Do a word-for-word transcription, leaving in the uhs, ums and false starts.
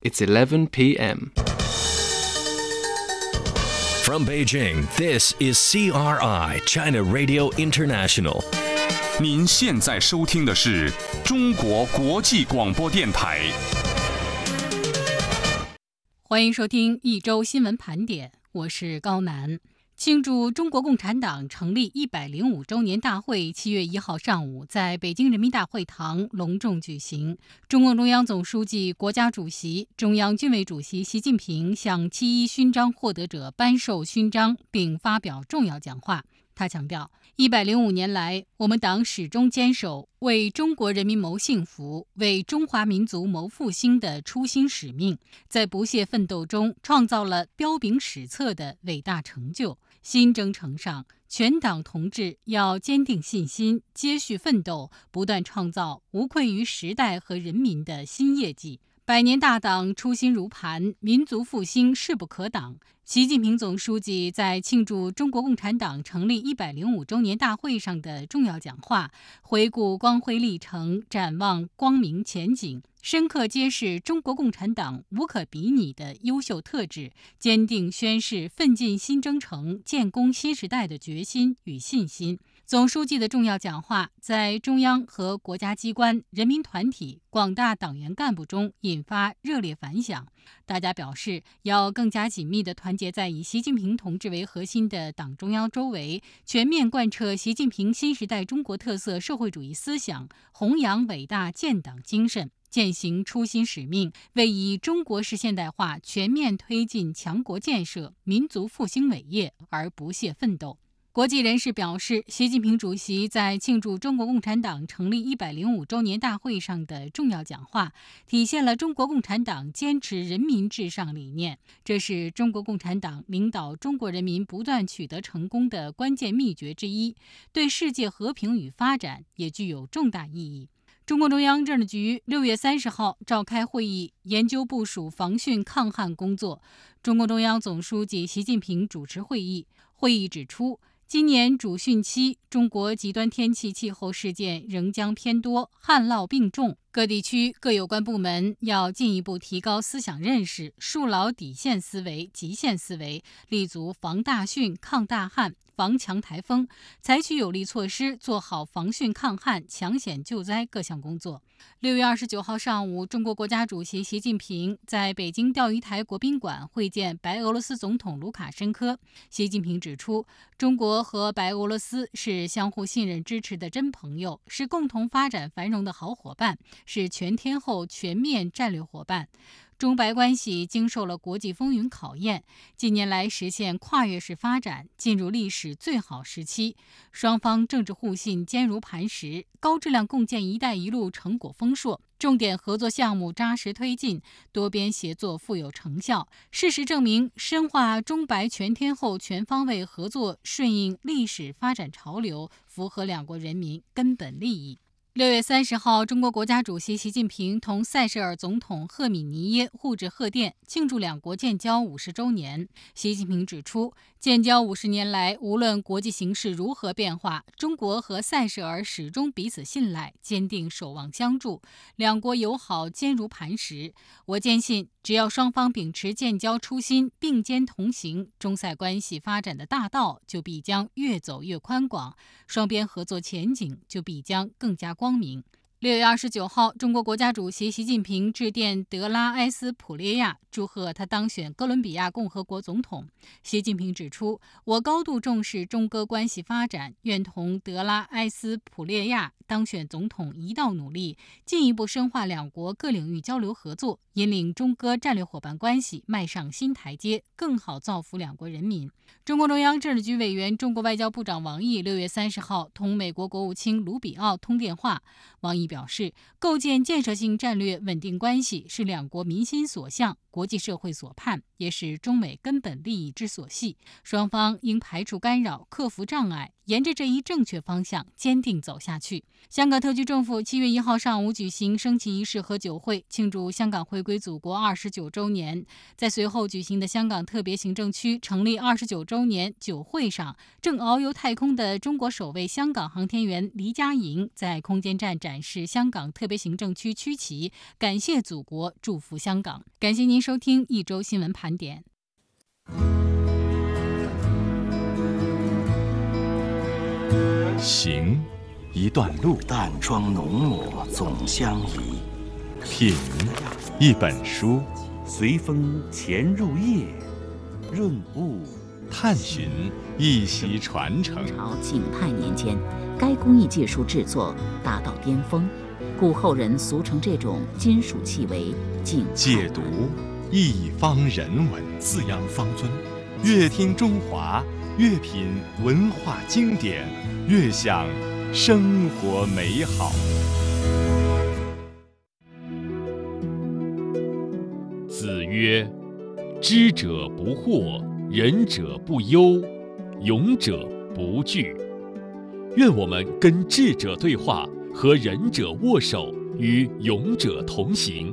It's eleven p m From Beijing, this is C R I, China Radio International. 您现在收听的是中国国际广播电台。 欢迎收听一周新闻盘点，我是高楠。庆祝中国共产党成立一百零五周年大会七月一号上午在北京人民大会堂隆重举行。中共中央总书记、国家主席、中央军委主席习近平向七一勋章获得者颁授勋章，并发表重要讲话。他强调，一百零五年来，我们党始终坚守为中国人民谋幸福、为中华民族谋复兴的初心使命，在不懈奋斗中创造了彪炳史册的伟大成就。新征程上，全党同志要坚定信心，接续奋斗，不断创造无愧于时代和人民的新业绩。百年大党初心如磐，民族复兴势不可挡。习近平总书记在庆祝中国共产党成立一百零五周年大会上的重要讲话，回顾光辉历程，展望光明前景，深刻揭示中国共产党无可比拟的优秀特质，坚定宣示奋进新征程、建功新时代的决心与信心。总书记的重要讲话在中央和国家机关、人民团体、广大党员干部中引发热烈反响。大家表示，要更加紧密地团结在以习近平同志为核心的党中央周围，全面贯彻习近平新时代中国特色社会主义思想，弘扬伟大建党精神，践行初心使命，为以中国式现代化全面推进强国建设、民族复兴伟业而不懈奋斗。国际人士表示，习近平主席在庆祝中国共产党成立一百零五周年大会上的重要讲话，体现了中国共产党坚持人民至上理念，这是中国共产党领导中国人民不断取得成功的关键秘诀之一，对世界和平与发展也具有重大意义。中共中央政治局六月三十号召开会议，研究部署防汛抗旱工作。中共中央总书记习近平主持会议。会议指出，今年主汛期，中国极端天气气候事件仍将偏多，旱涝并重。各地区各有关部门要进一步提高思想认识，树牢底线思维、极限思维，立足防大汛、抗大旱、防强台风，采取有力措施，做好防汛抗旱、抢险救灾各项工作。六月二十九号上午，中国国家主席习近平在北京钓鱼台国宾馆会见白俄罗斯总统卢卡申科。习近平指出，中国和白俄罗斯是相互信任支持的真朋友，是共同发展繁荣的好伙伴，是全天候全面战略伙伴。中白关系经受了国际风云考验，近年来实现跨越式发展，进入历史最好时期。双方政治互信坚如磐石，高质量共建“一带一路”成果丰硕，重点合作项目扎实推进，多边协作富有成效。事实证明，深化中白全天候全方位合作，顺应历史发展潮流，符合两国人民根本利益。六月三十号，中国国家主席习近平同塞舌尔总统赫米尼耶互致贺电，庆祝两国建交五十周年。习近平指出，建交五十年来，无论国际形势如何变化，中国和塞舌尔始终彼此信赖，坚定守望相助，两国友好坚如磐石。我坚信，只要双方秉持建交初心，并肩同行，中塞关系发展的大道就必将越走越宽广，双边合作前景就必将更加光明。六月二十九号，中国国家主席习近平致电德拉埃斯普列亚，祝贺他当选哥伦比亚共和国总统。习近平指出，我高度重视中哥关系发展，愿同德拉埃斯普列亚当选总统一道努力，进一步深化两国各领域交流合作，引领中哥战略伙伴关系迈上新台阶，更好造福两国人民。中共中央政治局委员、中国外交部长王毅六月三十号同美国国务卿卢比奥通电话。王毅表示，构建建设性战略稳定关系是两国民心所向， 国际社会所盼，也是中美根本利益之所系。双方应排除干扰，克服障碍，沿着这一正确方向坚定走下去。香港特区政府七月一号上午举行升旗仪式和酒会，庆祝香港回归祖国二十九周年。在随后举行的香港特别行政区成立二十九周年酒会上，正遨游太空的中国首位香港航天员黎佳莹在空间站展示香港特别行政区区旗，感谢祖国，祝福香港。感谢您收听一周新闻盘点。 行一段路， 淡妆浓抹总相宜； 品一本书， 随风潜入夜，润物探寻一席传承。 朝景泰年间，该工艺技术制作达到巅峰，故后人俗称这种金属器为景泰。 解读一方人文， 滋养方尊。 越听中华，越品文化经典，越享生活美好。 子曰：知者不惑，仁者不忧，勇者不惧。愿我们跟智者对话，和仁者握手，与勇者同行。